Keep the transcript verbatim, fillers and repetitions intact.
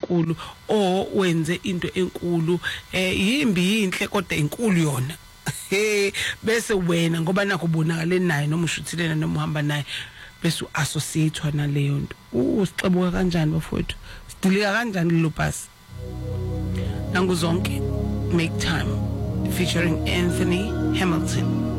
enkulu o wenze into enkulu eh yimbi inhle kodwa inkulu yona hey bese wena ngoba nakho bonakale naye noma ushuthilena noma uhamba naye bese uassociate naleyo nto usixebuka kanjani bafowethu sidilika kanjani lo bus nangu zonke Make Time featuring Anthony Hamilton.